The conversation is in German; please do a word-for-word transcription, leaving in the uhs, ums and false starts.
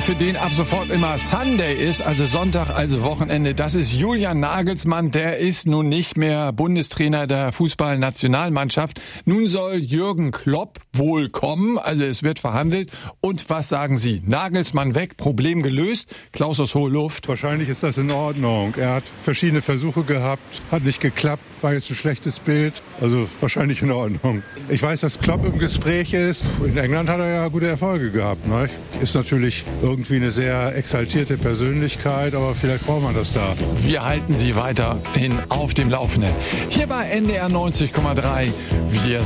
für den ab sofort immer Sunday ist, also Sonntag, also Wochenende, das ist Julian Nagelsmann. Der ist nun nicht mehr Bundestrainer der Fußballnationalmannschaft. Nun soll Jürgen Klopp wohl kommen, also es wird verhandelt. Und was sagen Sie? Nagelsmann weg, Problem gelöst? Klaus aus Hohe Luft. Wahrscheinlich ist das in Ordnung. Er hat verschiedene Versuche gehabt, hat nicht geklappt, war jetzt ein schlechtes Bild. Also wahrscheinlich in Ordnung. Ich weiß, dass Klopp im Gespräch ist. In England hat er ja gute Erfolge gehabt. Ne? Ist natürlich irgendwie eine sehr exaltierte Persönlichkeit, aber vielleicht braucht man das da. Wir halten Sie weiterhin auf dem Laufenden. Hier bei N D R neunzig Komma drei. Wir